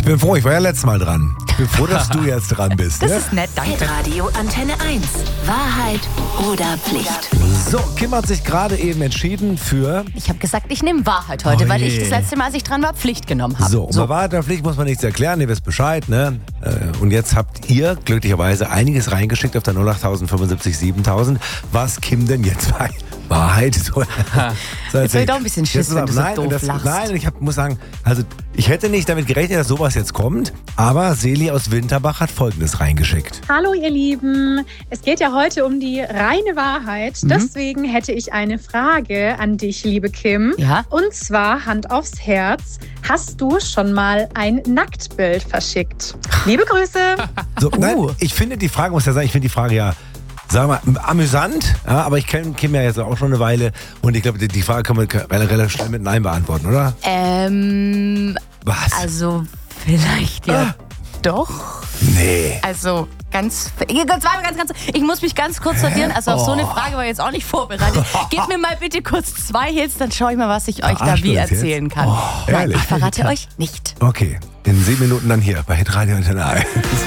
bin froh, ich war ja letztes Mal dran. Ich bin froh, dass du jetzt dran bist. Das Ne? ist nett, danke. Radio Antenne 1. Wahrheit oder Pflicht? So, Kim hat sich gerade eben entschieden für... Ich habe gesagt, ich nehme Wahrheit heute, Oh weil je. ich das letzte Mal, als ich dran war, Pflicht genommen habe. So, bei Wahrheit oder Pflicht muss man nichts erklären, ihr wisst Bescheid, ne? Und jetzt habt ihr glücklicherweise einiges reingeschickt auf der 08000 75 7000, was Kim denn jetzt bei Wahrheit soll. Jetzt hab ich doch ein bisschen Schiss, wenn du so doof lachst. Nein, ich muss sagen, also ich hätte nicht damit gerechnet, dass sowas jetzt kommt, aber Seli aus Winterbach hat Folgendes reingeschickt. Hallo ihr Lieben, es geht ja heute um die reine Wahrheit. Deswegen hätte ich eine Frage an dich, liebe Kim. Ja? Und zwar, Hand aufs Herz, hast du schon mal ein Nacktbild verschickt? Liebe Grüße. So, nein, ich finde die Frage, muss ja sagen, ich finde die Frage ja, sagen wir mal, amüsant, ja, aber ich kenne Kim ja jetzt auch schon eine Weile und ich glaube, die Frage kann man relativ schnell mit Nein beantworten, oder? Was? Also vielleicht ja doch. Nee. Also ganz, ich muss mich ganz kurz sortieren. Also auf so eine Frage war ich jetzt auch nicht vorbereitet. Gebt mir mal bitte kurz 2 Hits, dann schaue ich mal, was ich euch da wie erzählen kann. Nein, ehrlich? ich verrate euch nicht. Okay, in 7 Minuten dann hier bei Hitradio Antenne 1.